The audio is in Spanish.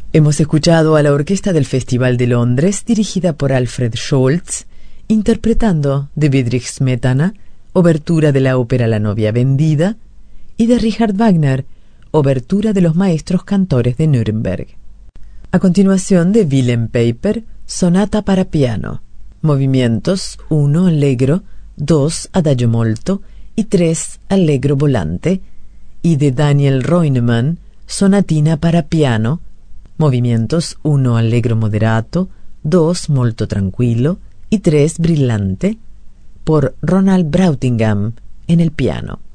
Hemos escuchado a la orquesta del Festival de Londres, dirigida por Alfred Scholz, interpretando de Dietrich Smetana, obertura de la ópera La novia vendida, y de Richard Wagner, obertura de los maestros cantores de Nuremberg. A continuación, de Wilhelm Peiper, sonata para piano, movimientos 1 allegro, 2 adagio molto y 3 allegro volante, y de Daniel Reunemann, sonatina para piano, movimientos 1 allegro moderato, 2 molto tranquillo y 3 brillante, por Ronald Brautigam en el piano.